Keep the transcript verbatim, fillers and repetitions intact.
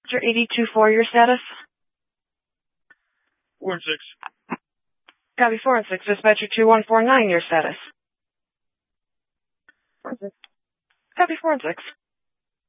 eighty-two four, your status? Four and six. Copy four and six. Dispatcher two one four nine, your status? Four and six. Copy four and six.